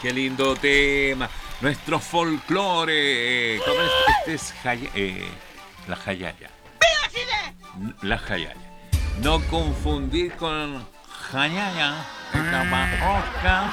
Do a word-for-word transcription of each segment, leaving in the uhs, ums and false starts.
qué lindo tema. Nuestro folclore. ¿Cómo es? Este es jaya, eh, la jayaya. ¡Viva Chile! La jayaya. No confundir con jayaya. Taparrosca.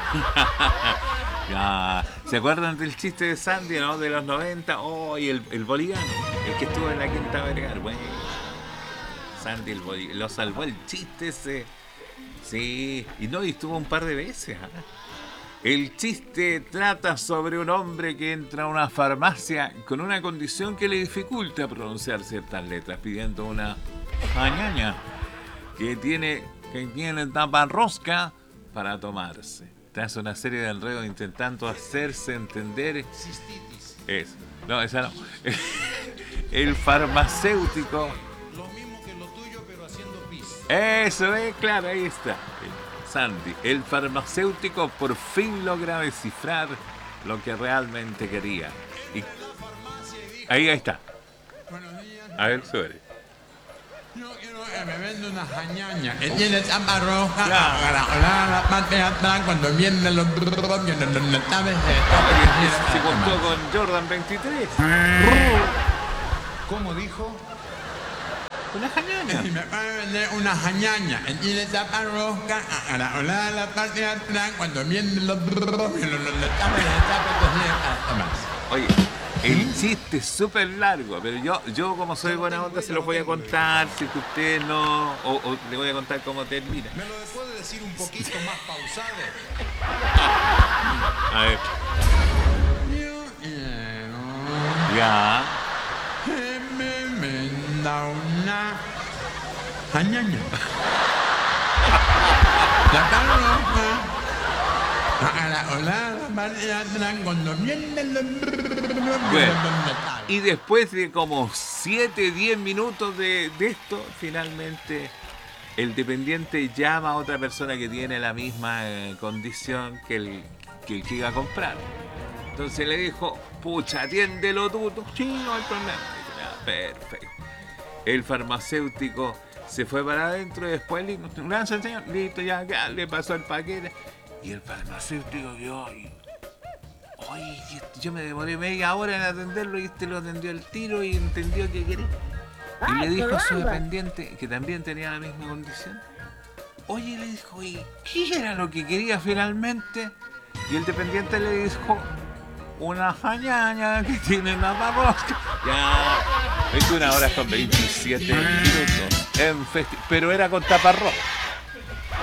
Ya. ¿Se acuerdan del chiste de Sandy, no? De los noventa. Oh, y el, el boliviano. El que estuvo en la Quinta Vergara. Bueno. Sandy el boliviano. Lo salvó el chiste ese. Sí. Y no, y estuvo un par de veces. ¿eh? El chiste trata sobre un hombre que entra a una farmacia con una condición que le dificulta pronunciar ciertas letras, pidiendo una jañaña que tiene, que tiene taparrosca para tomarse. Tras una serie de enredos intentando hacerse entender. Eso. No, esa no. El farmacéutico. Lo mismo que lo tuyo, pero haciendo pis. Eso es, claro, ahí está. Sandy, el farmacéutico por fin logra descifrar lo que realmente quería. Y ahí, ahí está. Buenos días. A ver, sube. Yo quiero que me venda una jañaña que tiene tapa roja Claro. para colar la parte de atrás cuando vienen los brrrr, que no no no sabes Se contó con Jordan veintitrés. ¿Cómo dijo? Una jañaña. Y me puede vender una jañaña que tiene tapa roja para colar la parte de atrás cuando vienen los brrrr, que no no no sabes Oye, el chiste es súper largo, pero yo, yo como soy buena onda se lo voy a contar, si que usted no, o, o le voy a contar cómo termina. ¿Me lo puede decir un poquito más pausado? A ver, Yo quiero ya. que me venda una jañaña. Tapa roja para colar la parte de atrás cuando vienen los Bueno, y después de como siete, diez minutos de, de esto, finalmente el dependiente llama a otra persona que tiene la misma eh, condición que el, que el que iba a comprar. Entonces le dijo, pucha, atiéndelo tú, tú. Sí, no hay problema. Dijo, "Ya, perfecto". El farmacéutico se fue para adentro y después le dijo, gracias señor, listo, ya, ya, le pasó el paquete. Y el farmacéutico vio y... Oye, yo me demoré media hora en atenderlo y este lo atendió al tiro y entendió que quería. Y le dijo a su dependiente, que también tenía la misma condición. Oye, le dijo, ¿y qué era lo que quería finalmente? Y el dependiente le dijo, una jañaña que tiene taparrosca. Ya, veintiuna horas con veintisiete minutos en festi- pero era con taparrosca.